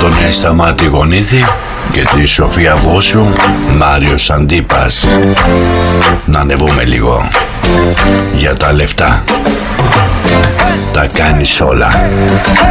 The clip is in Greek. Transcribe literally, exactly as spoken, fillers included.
τον Σταμάτη Γονίδη και τη Σοφία Βόσου, Μάριος Αντίπας. Να ανεβούμε λίγο. Για τα λεφτά τα κάνεις όλα.